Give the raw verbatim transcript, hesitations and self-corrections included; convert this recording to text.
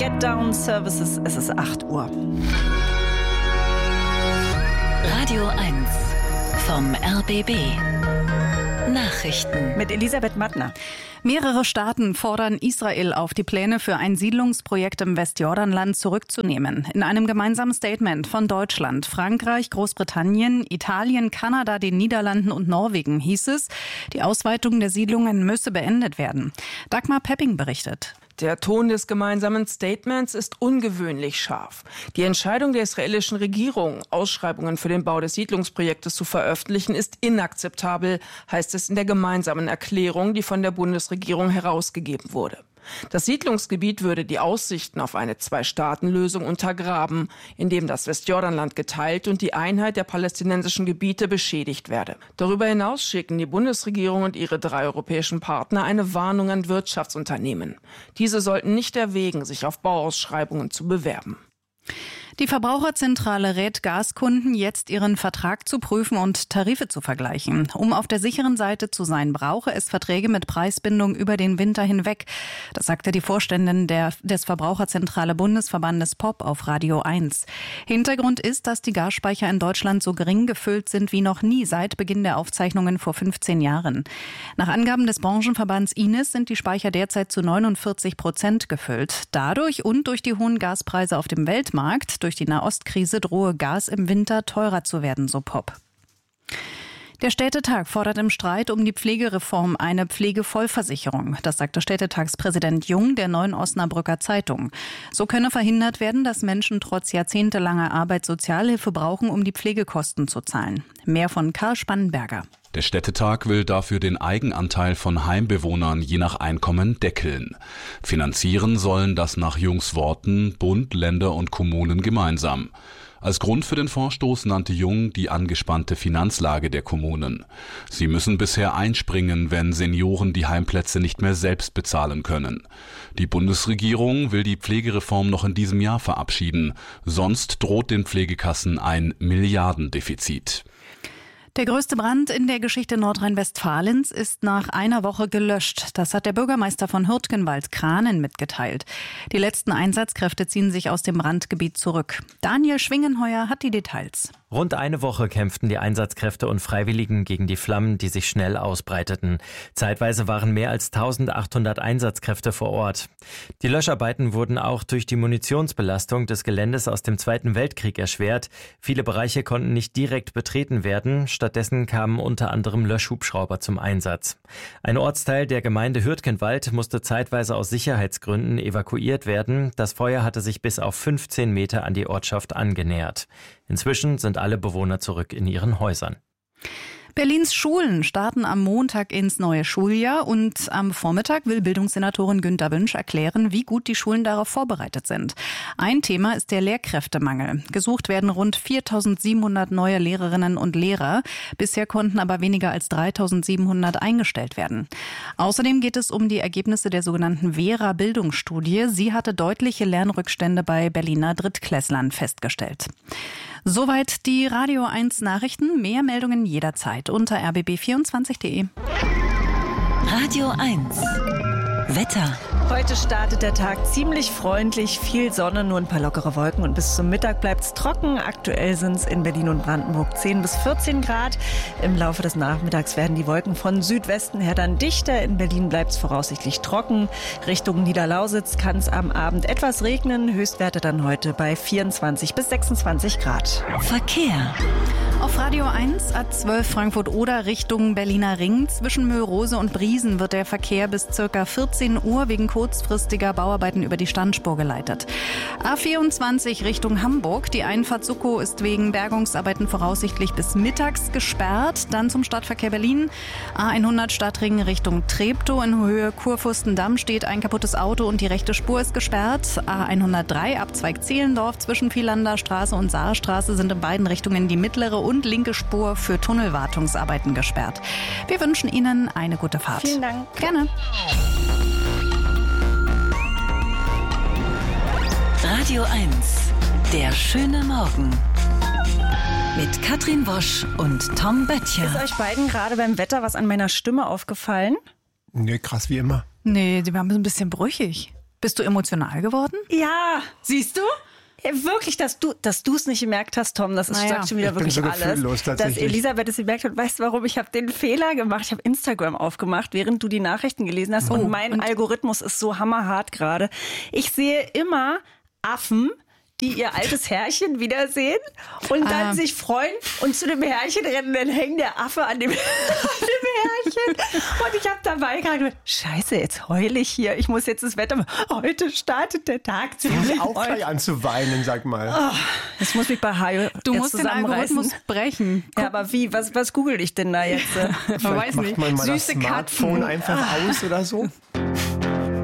Get Down Services, es ist acht Uhr. Radio eins vom R B B. Nachrichten mit Elisabeth Mattner. Mehrere Staaten fordern Israel auf, die Pläne für ein Siedlungsprojekt im Westjordanland zurückzunehmen. In einem gemeinsamen Statement von Deutschland, Frankreich, Großbritannien, Italien, Kanada, den Niederlanden und Norwegen hieß es, die Ausweitung der Siedlungen müsse beendet werden. Dagmar Pepping berichtet. Der Ton des gemeinsamen Statements ist ungewöhnlich scharf. Die Entscheidung der israelischen Regierung, Ausschreibungen für den Bau des Siedlungsprojektes zu veröffentlichen, ist inakzeptabel, heißt es in der gemeinsamen Erklärung, die von der Bundesregierung herausgegeben wurde. Das Siedlungsgebiet würde die Aussichten auf eine Zwei-Staaten-Lösung untergraben, indem das Westjordanland geteilt und die Einheit der palästinensischen Gebiete beschädigt werde. Darüber hinaus schicken die Bundesregierung und ihre drei europäischen Partner eine Warnung an Wirtschaftsunternehmen. Diese sollten nicht erwägen, sich auf Bauausschreibungen zu bewerben. Die Verbraucherzentrale rät Gaskunden, jetzt ihren Vertrag zu prüfen und Tarife zu vergleichen. Um auf der sicheren Seite zu sein, brauche es Verträge mit Preisbindung über den Winter hinweg. Das sagte die Vorständin der, des Verbraucherzentrale Bundesverbandes P O P auf Radio eins. Hintergrund ist, dass die Gasspeicher in Deutschland so gering gefüllt sind wie noch nie seit Beginn der Aufzeichnungen vor fünfzehn Jahren. Nach Angaben des Branchenverbands I N E S sind die Speicher derzeit zu neunundvierzig Prozent gefüllt. Dadurch und durch die hohen Gaspreise auf dem Weltmarkt, durch die Nahostkrise drohe Gas im Winter teurer zu werden, so P O P. Der Städtetag fordert im Streit um die Pflegereform eine Pflegevollversicherung. Das sagte Städtetagspräsident Jung der Neuen Osnabrücker Zeitung. So könne verhindert werden, dass Menschen trotz jahrzehntelanger Arbeit Sozialhilfe brauchen, um die Pflegekosten zu zahlen. Mehr von Karl Spannenberger. Der Städtetag will dafür den Eigenanteil von Heimbewohnern je nach Einkommen deckeln. Finanzieren sollen das nach Jungs Worten Bund, Länder und Kommunen gemeinsam. Als Grund für den Vorstoß nannte Jung die angespannte Finanzlage der Kommunen. Sie müssen bisher einspringen, wenn Senioren die Heimplätze nicht mehr selbst bezahlen können. Die Bundesregierung will die Pflegereform noch in diesem Jahr verabschieden. Sonst droht den Pflegekassen ein Milliardendefizit. Der größte Brand in der Geschichte Nordrhein-Westfalens ist nach einer Woche gelöscht. Das hat der Bürgermeister von Hürtgenwald, Kranen, mitgeteilt. Die letzten Einsatzkräfte ziehen sich aus dem Brandgebiet zurück. Daniel Schwingenheuer hat die Details. Rund eine Woche kämpften die Einsatzkräfte und Freiwilligen gegen die Flammen, die sich schnell ausbreiteten. Zeitweise waren mehr als eintausendachthundert Einsatzkräfte vor Ort. Die Löscharbeiten wurden auch durch die Munitionsbelastung des Geländes aus dem Zweiten Weltkrieg erschwert. Viele Bereiche konnten nicht direkt betreten werden. Stattdessen kamen unter anderem Löschhubschrauber zum Einsatz. Ein Ortsteil der Gemeinde Hürtgenwald musste zeitweise aus Sicherheitsgründen evakuiert werden. Das Feuer hatte sich bis auf fünfzehn Meter an die Ortschaft angenähert. Inzwischen sind alle Bewohner zurück in ihren Häusern. Berlins Schulen starten am Montag ins neue Schuljahr und am Vormittag will Bildungssenatorin Günter Wünsch erklären, wie gut die Schulen darauf vorbereitet sind. Ein Thema ist der Lehrkräftemangel. Gesucht werden rund viertausendsiebenhundert neue Lehrerinnen und Lehrer. Bisher konnten aber weniger als dreitausendsiebenhundert eingestellt werden. Außerdem geht es um die Ergebnisse der sogenannten Vera-Bildungsstudie. Sie hatte deutliche Lernrückstände bei Berliner Drittklässlern festgestellt. Soweit die Radio eins Nachrichten. Mehr Meldungen jederzeit unter r b b vierundzwanzig punkt d e. Radio eins Wetter. Heute startet der Tag ziemlich freundlich, viel Sonne, nur ein paar lockere Wolken und bis zum Mittag bleibt es trocken. Aktuell sind es in Berlin und Brandenburg zehn bis vierzehn Grad. Im Laufe des Nachmittags werden die Wolken von Südwesten her dann dichter. In Berlin bleibt es voraussichtlich trocken. Richtung Niederlausitz kann es am Abend etwas regnen. Höchstwerte dann heute bei vierundzwanzig bis sechsundzwanzig Grad. Verkehr. Auf Radio eins A zwölf Frankfurt-Oder Richtung Berliner Ring. Zwischen Möhrose und Briesen wird der Verkehr bis ca. vierzehn Uhr wegen kurzfristiger Bauarbeiten über die Standspur geleitet. A vierundzwanzig Richtung Hamburg. Die Einfahrt Suckow ist wegen Bergungsarbeiten voraussichtlich bis mittags gesperrt. Dann zum Stadtverkehr Berlin. A hundert Stadtring Richtung Treptow. In Höhe Kurfürstendamm steht ein kaputtes Auto und die rechte Spur ist gesperrt. A hundertdrei Abzweig Zehlendorf zwischen Vielander Straße und Saarstraße sind in beiden Richtungen die mittlere und linke Spur für Tunnelwartungsarbeiten gesperrt. Wir wünschen Ihnen eine gute Fahrt. Vielen Dank. Gerne. Radio eins, der schöne Morgen. Mit Katrin Wosch und Tom Böttcher. Ist euch beiden gerade beim Wetter was an meiner Stimme aufgefallen? Nee, krass wie immer. Nee, die waren ein bisschen brüchig. Bist du emotional geworden? Ja, siehst du? Ja, wirklich, dass du dass du es nicht gemerkt hast, Tom, das ist Naja. sagt schon wieder Ich bin wirklich so alles. gefühllos Dass tatsächlich. Elisabeth es gemerkt hat. Weißt du warum? Ich habe den Fehler gemacht. Ich habe Instagram aufgemacht, während du die Nachrichten gelesen hast. Und mein Algorithmus ist so hammerhart gerade. Ich sehe immer Affen, die ihr altes Herrchen wiedersehen und dann Ah. sich freuen und zu dem Herrchen rennen. Dann hängt der Affe an dem, an dem Herrchen. Und ich habe dabei gerade gedacht, scheiße, jetzt heule ich hier. Ich muss jetzt das Wetter machen. Heute startet der Tag. Ich fange auch gleich an zu weinen, sag mal. Jetzt muss mich bei Hajo Du jetzt musst den zusammenreißen. Algorithmus brechen. Ja, aber wie? Was, was google ich denn da jetzt? Man weiß Macht nicht. man mal das Süße Smartphone Katzen. einfach aus oder so?